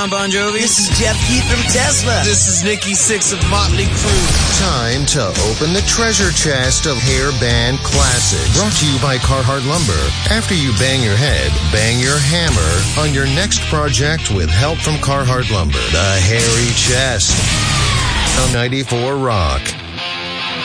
John Bon Jovi. This is Jeff Keith from Tesla. This is Nikki Sixx of Motley Crue. Time to open the treasure chest of hair band classics. Brought to you by Carhartt Lumber. After you bang your head, bang your hammer on your next project with help from Carhartt Lumber. The Hairy Chest on 94 Rock.